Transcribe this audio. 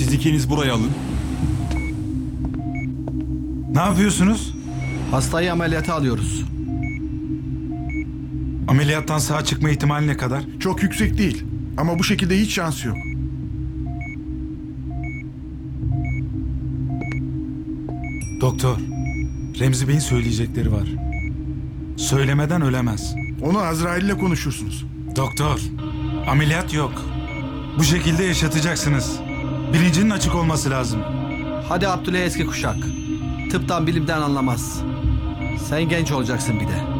Siz ikiniz buraya alın. Ne yapıyorsunuz? Hastayı ameliyata alıyoruz. Ameliyattan sağ çıkma ihtimali ne kadar? Çok yüksek değil. Ama bu şekilde hiç şansı yok. Doktor, Remzi Bey'in söyleyecekleri var. Söylemeden ölemez. Onu Azrail ile konuşursunuz. Doktor, ameliyat yok. Bu şekilde yaşatacaksınız. Bilincinin açık olması lazım. Hadi Abdüley eski kuşak. Tıptan bilimden anlamaz. Sen genç olacaksın bir de.